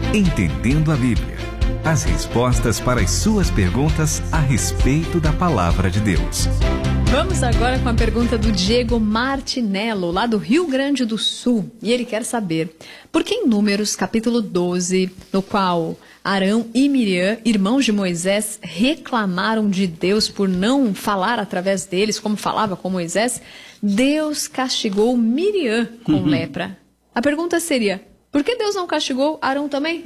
Entendendo a Bíblia. As respostas para as suas perguntas a respeito da Palavra de Deus. Vamos agora com a pergunta do Diego Martinello, lá do Rio Grande do Sul. E ele quer saber, por que em Números, capítulo 12, no qual Arão e Miriam, irmãos de Moisés, reclamaram de Deus por não falar através deles, como falava com Moisés, Deus castigou Miriam com lepra? A pergunta seria, por que Deus não castigou Arão também?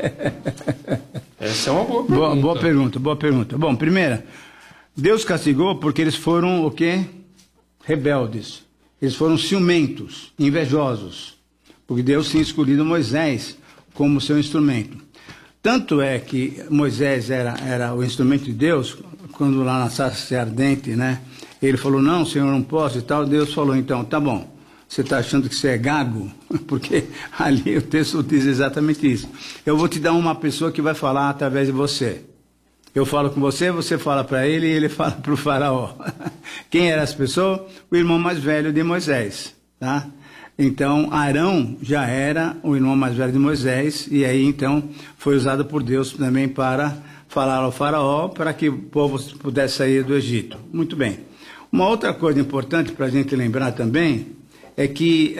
Essa é uma boa pergunta. Boa pergunta. Bom, primeira, Deus castigou porque eles foram o quê? Rebeldes. Eles foram ciumentos, invejosos. Porque Deus tinha escolhido Moisés como seu instrumento. Tanto é que Moisés era o instrumento de Deus, quando lá na sarça ardente, né? Ele falou, não, Senhor, não posso e tal. Deus falou, então, tá bom. Você está achando que você é gago? Porque ali o texto diz exatamente isso. Eu vou te dar uma pessoa que vai falar através de você. Eu falo com você, você fala para ele e ele fala para o faraó. Quem era essa pessoa? O irmão mais velho de Moisés, tá? Então, Arão já era o irmão mais velho de Moisés, e aí, então, foi usado por Deus também para falar ao faraó, para que o povo pudesse sair do Egito. Muito bem. Uma outra coisa importante para a gente lembrar também, é que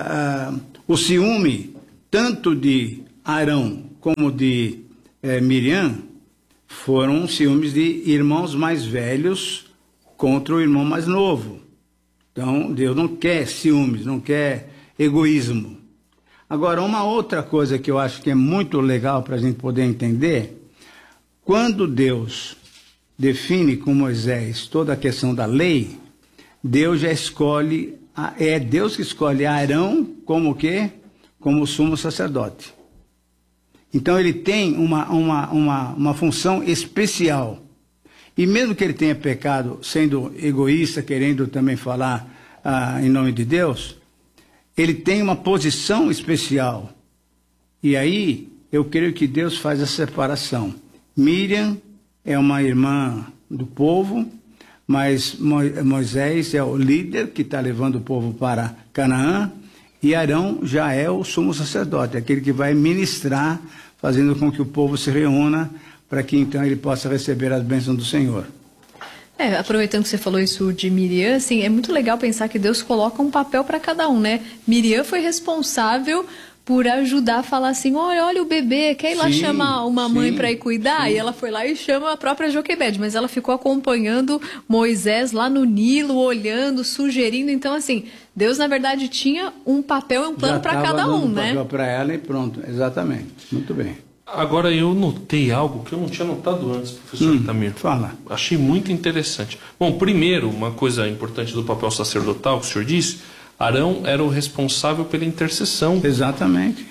o ciúme, tanto de Arão como de Miriam, foram ciúmes de irmãos mais velhos contra o irmão mais novo. Então, Deus não quer ciúmes, não quer egoísmo. Agora, uma outra coisa que eu acho que é muito legal para a gente poder entender, quando Deus define com Moisés toda a questão da lei, Deus já escolhe, é Deus que escolhe Arão como o quê? Como sumo sacerdote. Então ele tem uma função especial. E mesmo que ele tenha pecado, sendo egoísta, querendo também falar em nome de Deus, ele tem uma posição especial. E aí, eu creio que Deus faz a separação. Miriam é uma irmã do povo, mas Moisés é o líder que está levando o povo para Canaã, e Arão já é o sumo sacerdote, aquele que vai ministrar, fazendo com que o povo se reúna, para que então ele possa receber as bênçãos do Senhor. Aproveitando que você falou isso de Miriam, assim, é muito legal pensar que Deus coloca um papel para cada um, né? Miriam foi responsável por ajudar a falar assim, olha o bebê, quer ir lá chamar uma mãe para ir cuidar? E ela foi lá e chama a própria Joquebede, mas ela ficou acompanhando Moisés lá no Nilo, olhando, sugerindo. Então, assim, Deus, na verdade, tinha um papel e um plano para cada um, né? Papel para ela e pronto, exatamente. Muito bem. Agora, eu notei algo que eu não tinha notado antes, professor Itamir. Fala. Achei muito interessante. Bom, primeiro, uma coisa importante do papel sacerdotal que o senhor disse, Arão era o responsável pela intercessão. Exatamente.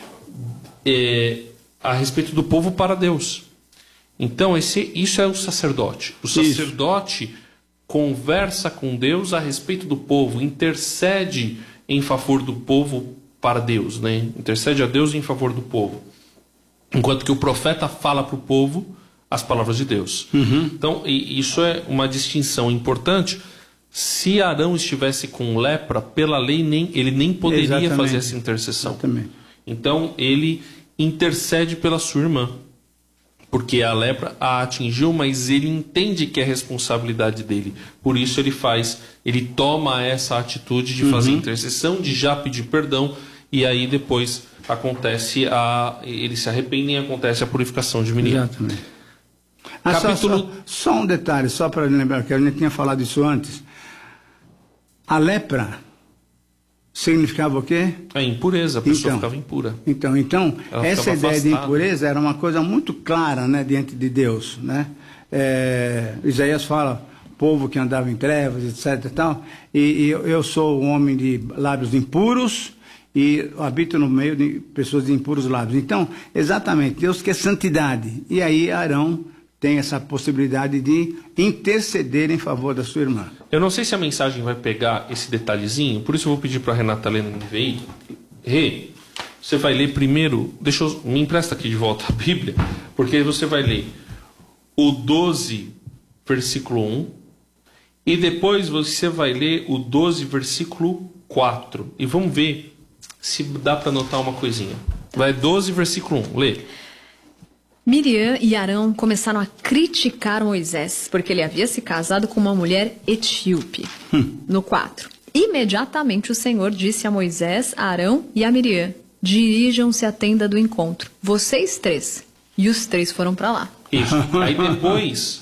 A respeito do povo para Deus. Então, isso é o sacerdote. O sacerdote conversa com Deus a respeito do povo, intercede em favor do povo para Deus, né? Intercede a Deus em favor do povo. Enquanto que o profeta fala para o povo as palavras de Deus. Então, isso é uma distinção importante. Se Arão estivesse com lepra, pela lei ele nem poderia fazer essa intercessão. Exatamente. Então, ele intercede pela sua irmã. Porque a lepra a atingiu, mas ele entende que é responsabilidade dele. Por isso ele toma essa atitude de fazer intercessão, de já pedir perdão, e aí depois eles se arrependem e acontece a purificação de Miriam. Exatamente. Só um detalhe, só para lembrar, que a gente tinha falado isso antes. A lepra significava o quê? A impureza, a pessoa ficava impura. Então essa ideia de impureza era uma coisa muito clara, né, diante de Deus, né? Isaías fala, povo que andava em trevas, etc. E eu sou um homem de lábios impuros e habito no meio de pessoas de impuros lábios. Então, exatamente, Deus quer santidade. E aí Arão tem essa possibilidade de interceder em favor da sua irmã. Eu não sei se a mensagem vai pegar esse detalhezinho, por isso eu vou pedir para a Renata ler no NVI. Rê, você vai ler primeiro, me empresta aqui de volta a Bíblia, porque você vai ler o 12, versículo 1, e depois você vai ler o 12, versículo 4. E vamos ver se dá para notar uma coisinha. Vai 12, versículo 1. Lê. Miriam e Arão começaram a criticar Moisés, porque ele havia se casado com uma mulher etíope. No 4. Imediatamente o Senhor disse a Moisés, a Arão e a Miriam: dirijam-se à tenda do encontro, vocês 3. E os 3 foram para lá. Isso. Aí depois,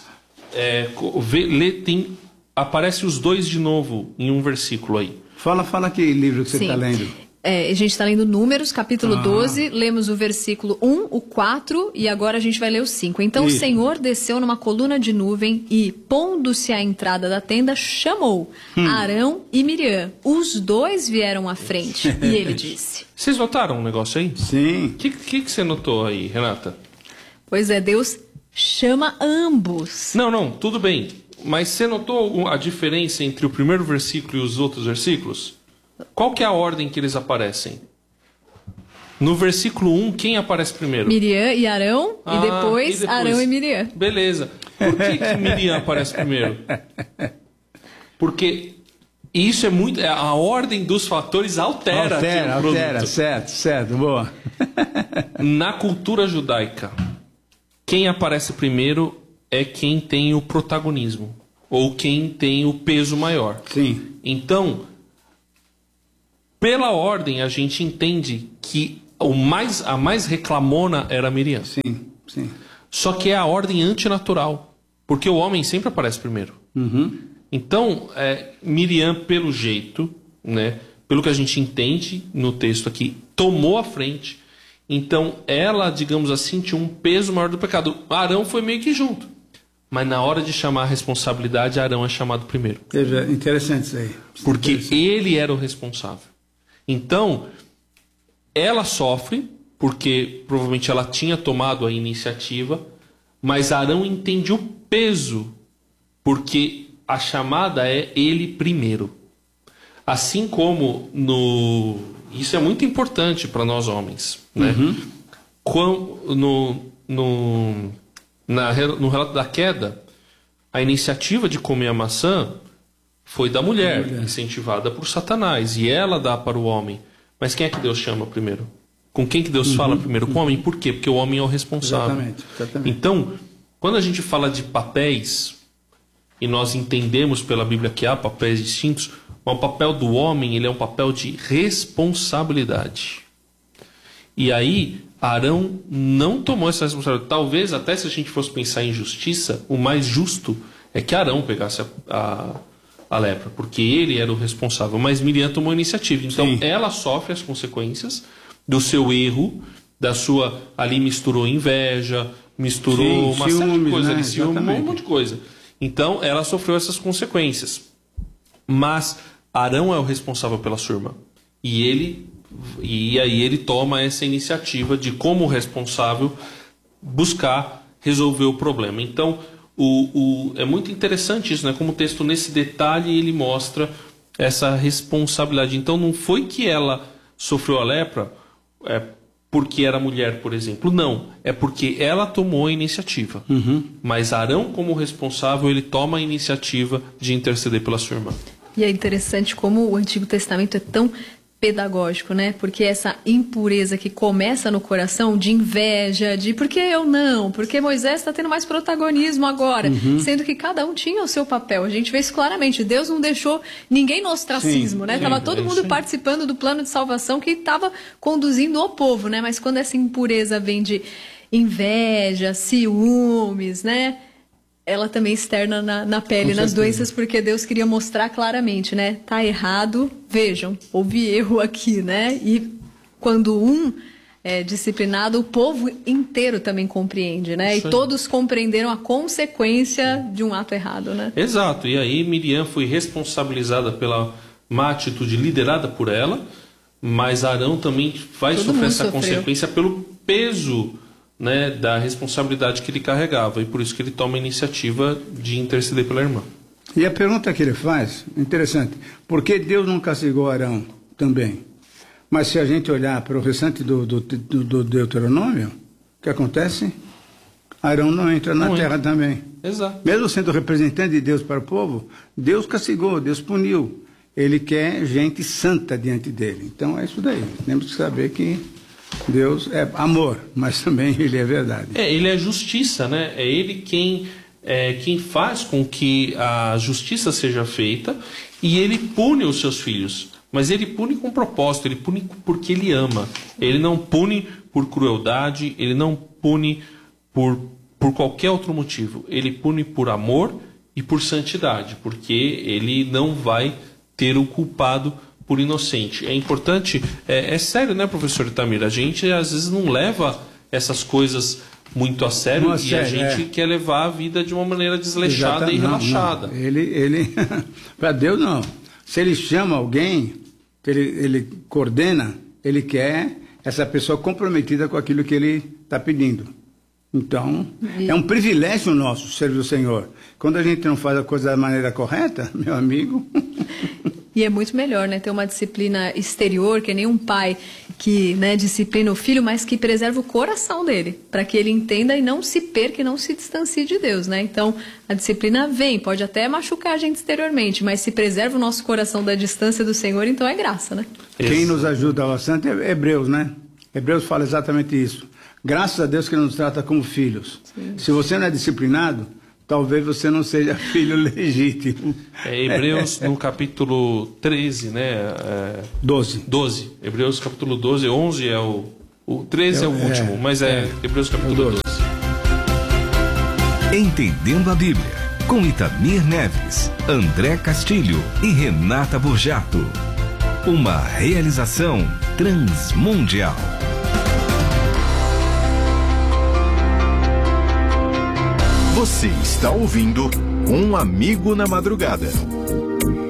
aparece os 2 de novo em um versículo aí. Fala que livro que você está lendo. A gente está lendo Números, capítulo 12, lemos o versículo 1, o 4 e agora a gente vai ler o 5. Então Isso. o Senhor desceu numa coluna de nuvem e, pondo-se à entrada da tenda, chamou Arão e Miriam. Os 2 vieram à frente e ele disse... Vocês notaram um negócio aí? Sim. O que você notou aí, Renata? Pois é, Deus chama ambos. Não, tudo bem. Mas você notou a diferença entre o primeiro versículo e os outros versículos? Qual que é a ordem que eles aparecem? No versículo 1, quem aparece primeiro? Miriam e Arão, e depois Arão e Miriam. Beleza. Por que Miriam aparece primeiro? Porque isso é muito... A ordem dos fatores altera o produto. Certo, boa. Na cultura judaica, quem aparece primeiro é quem tem o protagonismo, ou quem tem o peso maior. Sim. Então, pela ordem, a gente entende que a mais reclamona era Miriam. Sim. Só que é a ordem antinatural, porque o homem sempre aparece primeiro. Então, Miriam, pelo jeito, né, pelo que a gente entende no texto aqui, tomou a frente. Então, ela, digamos assim, tinha um peso maior do pecado. Arão foi meio que junto. Mas na hora de chamar a responsabilidade, Arão é chamado primeiro. Interessante isso aí. Porque ele era o responsável. Então, ela sofre, porque provavelmente ela tinha tomado a iniciativa, mas Arão entende o peso, porque a chamada é ele primeiro. Assim como isso é muito importante para nós homens, né? No relato da queda, a iniciativa de comer a maçã foi da mulher, incentivada por Satanás, e ela dá para o homem. Mas quem é que Deus chama primeiro? Com quem que Deus fala primeiro? Com o homem. Por quê? Porque o homem é o responsável. Exatamente. Então, quando a gente fala de papéis, e nós entendemos pela Bíblia que há papéis distintos, o papel do homem, ele é um papel de responsabilidade. E aí, Arão não tomou essa responsabilidade. Talvez, até se a gente fosse pensar em justiça, o mais justo é que Arão pegasse a lepra, porque ele era o responsável. Mas Miriam tomou a iniciativa. Então, ela sofre as consequências do seu erro, da sua... Ali misturou inveja, misturou uma série de coisas, né? ciúme, um monte de coisa. Então, ela sofreu essas consequências. Mas Arão é o responsável pela sua irmã. E aí ele toma essa iniciativa de, como responsável, buscar resolver o problema. Então, é muito interessante isso, né? Como o texto, nesse detalhe, ele mostra essa responsabilidade. Então, não foi que ela sofreu a lepra porque era mulher, por exemplo. Não, é porque ela tomou a iniciativa. Mas Arão, como responsável, ele toma a iniciativa de interceder pela sua irmã. E é interessante como o Antigo Testamento é tão pedagógico, né? Porque essa impureza que começa no coração, de inveja, de por que eu não? Porque Moisés está tendo mais protagonismo agora, sendo que cada um tinha o seu papel. A gente vê isso claramente. Deus não deixou ninguém no ostracismo, né? Tava todo mundo participando do plano de salvação que estava conduzindo o povo, né? Mas quando essa impureza vem de inveja, ciúmes, né? Ela também externa na pele, nas doenças, porque Deus queria mostrar claramente, né? Tá errado, vejam, houve erro aqui, né? E quando um é disciplinado, o povo inteiro também compreende, né? E todos compreenderam a consequência de um ato errado, né? Exato, e aí Miriam foi responsabilizada pela má atitude liderada por ela, mas Arão também vai sofrer essa consequência pelo peso, né, da responsabilidade que ele carregava, e por isso que ele toma a iniciativa de interceder pela irmã. E a pergunta que ele faz, interessante, por que Deus não castigou Arão também? Mas se a gente olhar para o restante do Deuteronômio, o que acontece? Arão não entra na terra também. Exato. Mesmo sendo representante de Deus para o povo, Deus castigou, Deus puniu. Ele quer gente santa diante dele. Então é isso daí. Temos que saber que Deus é amor, mas também ele é verdade. Ele é justiça, né? É ele quem faz com que a justiça seja feita, e ele pune os seus filhos. Mas ele pune com propósito, ele pune porque ele ama. Ele não pune por crueldade, ele não pune por qualquer outro motivo. Ele pune por amor e por santidade, porque ele não vai ter o culpado por inocente. É importante, é sério, né, professor Itamir? A gente às vezes não leva essas coisas muito a sério, a gente quer levar a vida de uma maneira desleixada e relaxada. Não. Ele para Deus não. Se ele chama alguém, ele coordena, ele quer essa pessoa comprometida com aquilo que ele está pedindo. Então, é um privilégio nosso servir o Senhor. Quando a gente não faz a coisa da maneira correta, meu amigo... E é muito melhor, né, ter uma disciplina exterior, que nem um pai que, né, disciplina o filho, mas que preserva o coração dele, para que ele entenda e não se perca e não se distancie de Deus, né? Então, a disciplina vem, pode até machucar a gente exteriormente, mas se preserva o nosso coração da distância do Senhor, então é graça, né? Quem nos ajuda bastante é Hebreus, né? Hebreus fala exatamente isso. Graças a Deus que ele nos trata como filhos. Sim. Se você não é disciplinado, talvez você não seja filho legítimo. Hebreus no capítulo 13, né? 12. Hebreus capítulo 12, 11 é o 13 é o último, mas Hebreus capítulo 12. Entendendo a Bíblia, com Itamir Neves, André Castilho e Renata Borjato. Uma realização transmundial. Você está ouvindo Um Amigo na Madrugada.